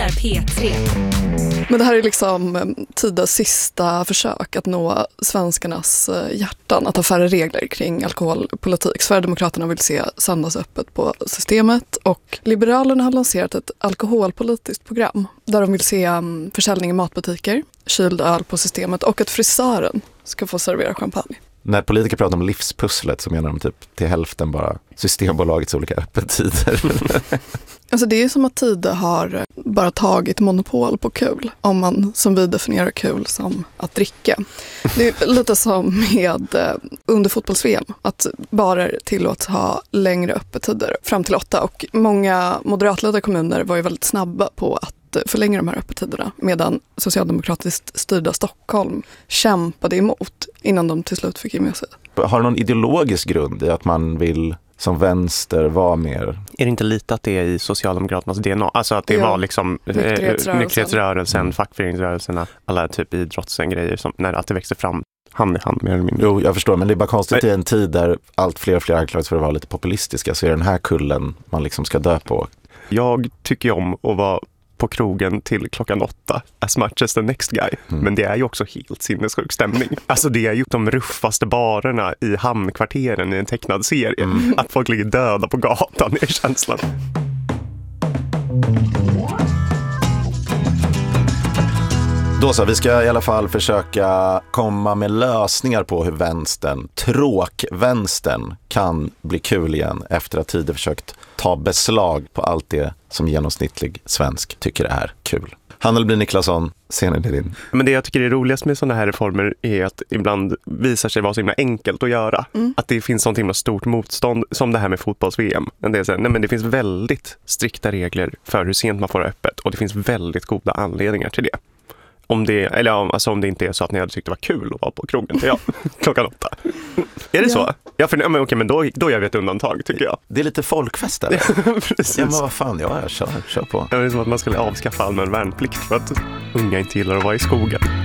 är P3. Men det här är liksom Tidas sista försök att nå svenskarnas hjärtan, att ha färre regler kring alkoholpolitik. Sverigedemokraterna vill se söndagsöppet på Systemet och Liberalerna har lanserat ett alkoholpolitiskt program där de vill se försäljning i matbutiker, kyld öl på Systemet och att frisören ska få servera champagne. När politiker pratar om livspusslet så menar de typ till hälften bara Systembolagets olika öppettider. Alltså det är som att Tida har bara tagit monopol på kul, om man som vi definierar kul som att dricka. Det är lite som med under fotbolls-VM, att barer tillåts ha längre öppettider fram till 8 och många moderatledda kommuner var ju väldigt snabba på att förlänga de här öppettiderna medan socialdemokratiskt styrda Stockholm kämpade emot innan de till slut fick ge med sig. Har någon ideologisk grund i att man vill som vänster vara mer? Är det inte lite att det är i Socialdemokraternas DNA? Alltså att det var liksom nykterhetsrörelsen, fackföreningsrörelserna, alla typ idrottsgrejer som när att det växte fram hand i hand mer eller mindre. Jo, jag förstår, men det är bara konstigt i en tid där allt fler och fler anklagas för att vara lite populistiska, så är den här kullen man liksom ska dö på. Jag tycker om att vara på krogen till klockan 8 as much as the next guy. Men det är ju också helt sinnessjuk stämning. Alltså det är ju de ruffaste barerna i hamnkvarteren i en tecknad serie. Att folk ligger döda på gatan är känslan. Då så, vi ska i alla fall försöka komma med lösningar på hur tråkvänstern kan bli kul igen efter att Tider försökt ta beslag på allt det som genomsnittlig svensk tycker är kul. Hannelby Niklasson, ser ni det din? Men det jag tycker är roligast med sådana här reformer är att ibland visar sig vara så himla enkelt att göra. Att det finns sånt himla stort motstånd som det här med fotbolls-VM. Det är så här, nej men det finns väldigt strikta regler för hur sent man får öppet och det finns väldigt goda anledningar till det. Om det inte är så att ni hade tyckt det var kul att vara på krogen klockan 8. Är det så? Ja, men då gör vi ett undantag, tycker jag. Det är lite folkfest, eller? Precis. Ja, men vad fan, jag kör på. Det är som att man skulle avskaffa allmän värnplikt för att unga inte gillar att vara i skogen.